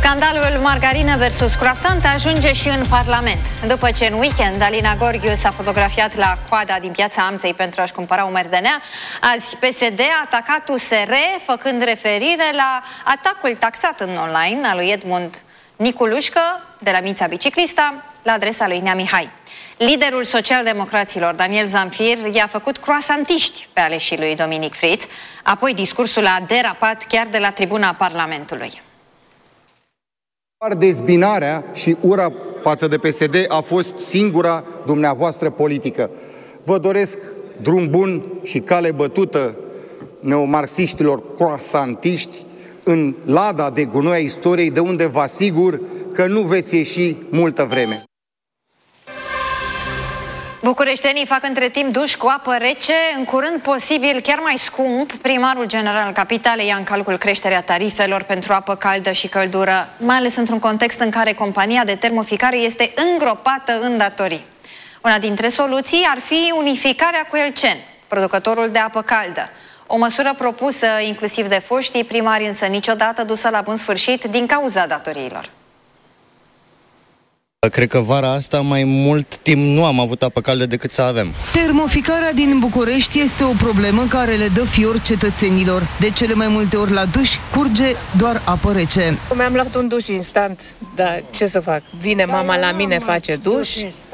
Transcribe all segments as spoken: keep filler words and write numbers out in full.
Scandalul margarină versus croissant ajunge și în Parlament. După ce în weekend Alina Gorghiu s-a fotografiat la coada din Piața Amzei pentru a-și cumpăra o merdenea, azi P S D a atacat U S R, făcând referire la atacul taxat în online al lui Edmund Niculușcă de la Mința Biciclista la adresa lui Nea Mihai. Liderul socialdemocraților, Daniel Zamfir, i-a făcut croasantiști pe aleșii lui Dominic Fritz, apoi discursul a derapat chiar de la tribuna Parlamentului. Dezbinarea și ura față de P S D a fost singura dumneavoastră politică. Vă doresc drum bun și cale bătută neomarxiștilor croasantiști în lada de gunoi a istoriei, de unde vă asigur că nu veți ieși multă vreme. Bucureștenii fac între timp duș cu apă rece, în curând posibil chiar mai scump. Primarul general al capitalei ia în calcul creșterea tarifelor pentru apă caldă și căldură, mai ales într-un context în care compania de termoficare este îngropată în datorii. Una dintre soluții ar fi unificarea cu Elcen, producătorul de apă caldă. O măsură propusă inclusiv de foștii primari, însă niciodată dusă la bun sfârșit din cauza datoriilor. Cred că vara asta mai mult timp nu am avut apă caldă decât să avem. Termoficarea din București este o problemă care le dă fior cetățenilor. De cele mai multe ori la duș curge doar apă rece. Mi-am luat un duș instant, dar ce să fac? Vine mama la mine, face duș.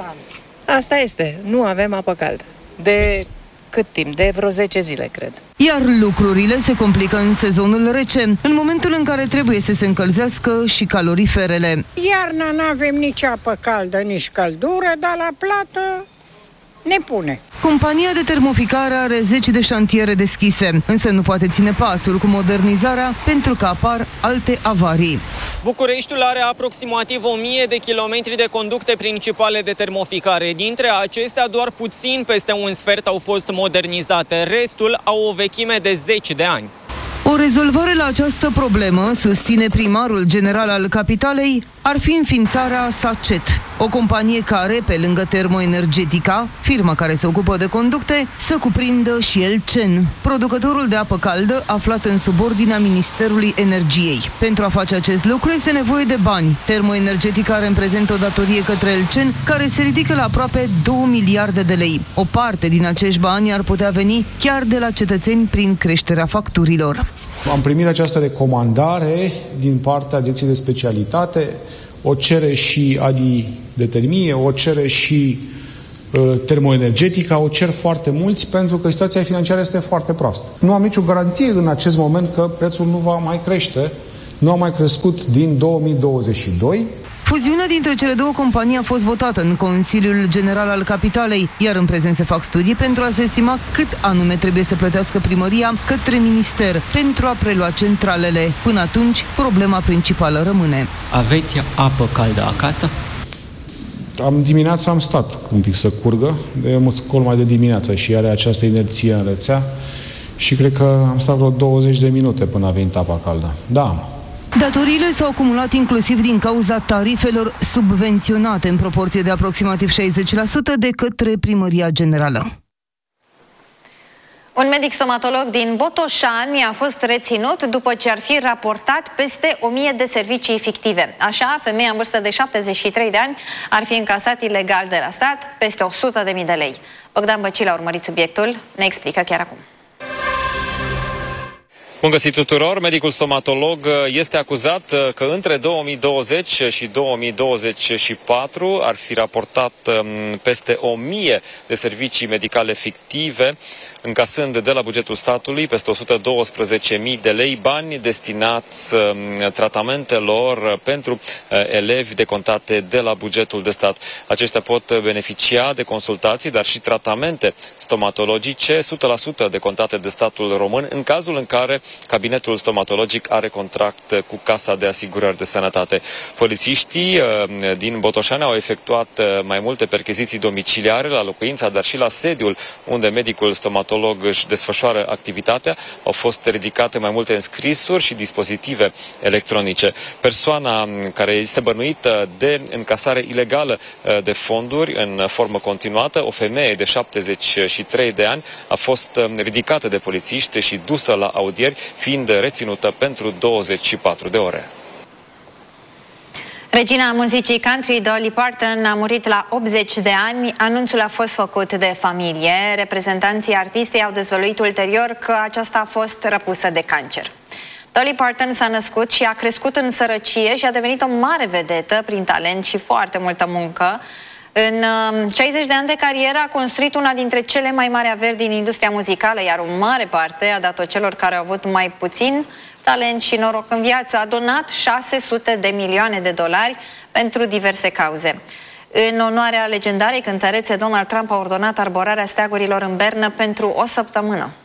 Asta este, nu avem apă caldă. De cât timp? De vreo zece zile, cred. Iar lucrurile se complică în sezonul rece, în momentul în care trebuie să se încălzească și caloriferele. Iarna nu avem nici apă caldă, nici căldură, dar la plată ne pune. Compania de termoficare are zeci de șantiere deschise, însă nu poate ține pasul cu modernizarea pentru că apar alte avarii. Bucureștiul are aproximativ o mie de kilometri de conducte principale de termoficare. Dintre acestea, doar puțin peste un sfert au fost modernizate. Restul au o vechime de zeci de ani. O rezolvare la această problemă, susține primarul general al capitalei, ar fi înființarea SACET, o companie care, pe lângă Termoenergetica, firma care se ocupă de conducte, să cuprindă și Elcen, producătorul de apă caldă aflat în subordinea Ministerului Energiei. Pentru a face acest lucru este nevoie de bani. Termoenergetica are în prezent o datorie către Elcen care se ridică la aproape două miliarde de lei. O parte din acești bani ar putea veni chiar de la cetățeni prin creșterea facturilor. Am primit această recomandare din partea Direcției de Specialitate, o cere și Adi de Termie, o cere și uh, Termoenergetica, o cer foarte mulți pentru că situația financiară este foarte proastă. Nu am nicio garanție în acest moment că prețul nu va mai crește, nu a mai crescut din două mii douăzeci și doi. Fuziunea dintre cele două companii a fost votată în Consiliul General al Capitalei, iar în prezent se fac studii pentru a se estima cât anume trebuie să plătească primăria către minister pentru a prelua centralele. Până atunci, problema principală rămâne. Aveți apă caldă acasă? Am dimineața am stat un pic să curgă, eu mă scol mai de dimineață și are această inerție în rețea și cred că am stat vreo douăzeci de minute până a venit apa caldă. Da. Datoriile s-au acumulat inclusiv din cauza tarifelor subvenționate în proporție de aproximativ șaizeci la sută de către Primăria Generală. Un medic stomatolog din Botoșani a fost reținut după ce ar fi raportat peste o mie de servicii fictive. Așa, femeia în vârstă de șaptezeci și trei de ani ar fi încasat ilegal de la stat peste o sută de mii de lei. Bogdan Băcil a urmărit subiectul, ne explică chiar acum. Bun găsit tuturor! Medicul stomatolog este acuzat că între două mii douăzeci și două mii douăzeci și patru ar fi raportat peste o mie de servicii medicale fictive, încasând de la bugetul statului peste o sută douăsprezece mii de lei, bani destinați tratamentelor pentru elevi decontate de la bugetul de stat. Aceștia pot beneficia de consultații, dar și tratamente stomatologice, o sută la sută decontate de statul român, în cazul în care cabinetul stomatologic are contract cu Casa de Asigurări de Sănătate. Polițiștii din Botoșani au efectuat mai multe percheziții domiciliare la locuința, dar și la sediul unde medicul stomatolog își desfășoară activitatea. Au fost ridicate mai multe înscrisuri și dispozitive electronice. Persoana care este bănuită de încasare ilegală de fonduri în formă continuată, o femeie de șaptezeci și trei de ani, a fost ridicată de polițiști și dusă la audieri, fiind reținută pentru douăzeci și patru de ore. Regina muzicii country, Dolly Parton, a murit la optzeci de ani. Anunțul a fost făcut de familie. Reprezentanții artistei au dezvăluit ulterior că aceasta a fost răpusă de cancer. Dolly Parton s-a născut și a crescut în sărăcie și a devenit o mare vedetă prin talent și foarte multă muncă. În șaizeci de ani de carieră a construit una dintre cele mai mari averi din industria muzicală, iar o mare parte a dat-o celor care au avut mai puțin talent și noroc în viață. A donat șase sute de milioane de dolari pentru diverse cauze. În onoarea legendarei cântărețe, Donald Trump a ordonat arborarea steagurilor în Bernă pentru o săptămână.